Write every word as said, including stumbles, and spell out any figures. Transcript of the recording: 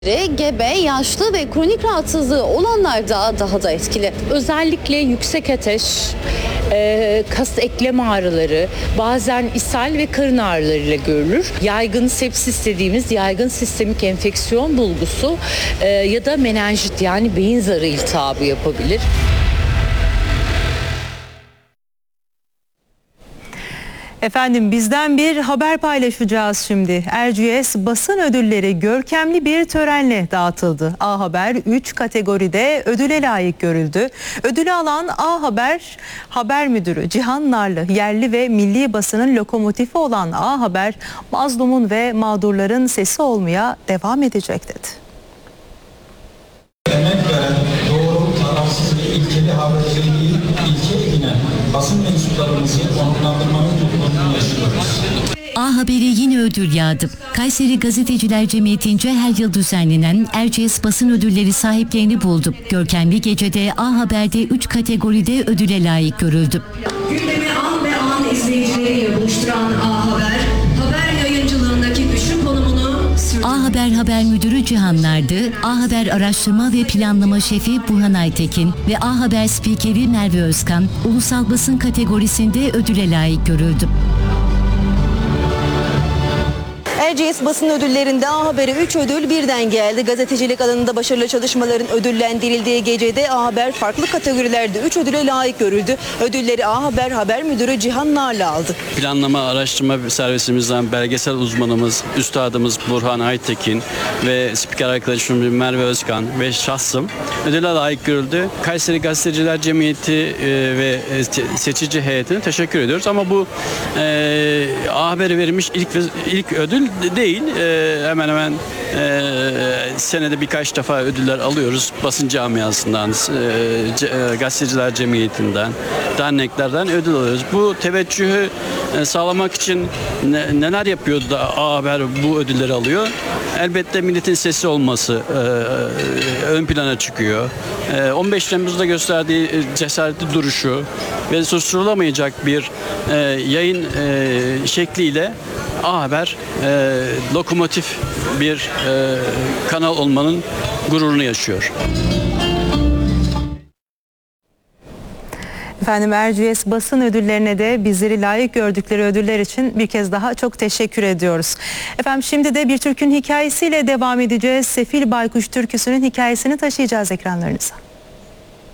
Gebe, yaşlı ve kronik rahatsızlığı olanlarda daha da etkili. Özellikle yüksek ateş, e, kas eklem ağrıları, bazen ishal ve karın ağrılarıyla görülür. Yaygın sepsis dediğimiz yaygın sistemik enfeksiyon bulgusu e, ya da menenjit yani beyin zarı iltihabı yapabilir. Efendim bizden bir haber paylaşacağız şimdi. Erciyes basın ödülleri görkemli bir törenle dağıtıldı. A Haber üç kategoride ödüle layık görüldü. Ödülü alan A Haber haber müdürü Cihan Narlı, yerli ve milli basının lokomotifi olan A Haber, mazlumun ve mağdurların sesi olmaya devam edecek dedi. Emek veren, doğru, tarafsız ve ilkeli haberciliği ilke edinen basın mensuplarımızı onurlandırmanın mutluluğunu yaşıyoruz. A Haber'e yine ödül yağdı. Kayseri Gazeteciler Cemiyeti'nce her yıl düzenlenen Erciyes Basın Ödülleri sahiplerini buldu. Görkemli gecede A Haber'de üç kategoride ödüle layık görüldü. Gündemi an ve an izleyicileriyle buluşturan A Haber, haber yayıncılığındaki güçlü konumunu sürdürüyor. A Haber Haber Müdürü Cihan Narlı, A Haber Araştırma ve Planlama Şefi Burhan Aytekin ve A Haber Spikeri Merve Özkan, ulusal basın kategorisinde ödüle layık görüldü. Erciyes Basın Ödülleri'nde A Haber'e üç ödül birden geldi. Gazetecilik alanında başarılı çalışmaların ödüllendirildiği gecede A Haber farklı kategorilerde üç ödüle layık görüldü. Ödülleri A Haber Haber Müdürü Cihan Narlı aldı. Planlama araştırma servisimizden belgesel uzmanımız, üstadımız Burhan Aytekin ve spiker arkadaşımız Merve Özkan ve şahsım ödüle layık görüldü. Kayseri Gazeteciler Cemiyeti e, ve seçici heyetine teşekkür ediyoruz. Ama bu e, A Haber'e verilmiş ilk ilk ödül değil. E, hemen hemen e, senede birkaç defa ödüller alıyoruz. Basın camiasından, e, ce, e, gazeteciler cemiyetinden, derneklerden ödül alıyoruz. Bu teveccühü e, sağlamak için ne, neler yapıyor da A Haber bu ödülleri alıyor? Elbette milletin sesi olması e, ön plana çıkıyor. E, on beş Temmuz'da gösterdiği cesaretli duruşu ve susturulamayacak bir e, yayın e, şekliyle A Haber e, lokomotif bir e, kanal olmanın gururunu yaşıyor. Efendim Erciyes Basın Ödülleri'ne de bizleri layık gördükleri ödüller için bir kez daha çok teşekkür ediyoruz. Efendim şimdi de bir Türk'ün hikayesiyle devam edeceğiz. Sefil Baykuş türküsünün hikayesini taşıyacağız ekranlarınıza.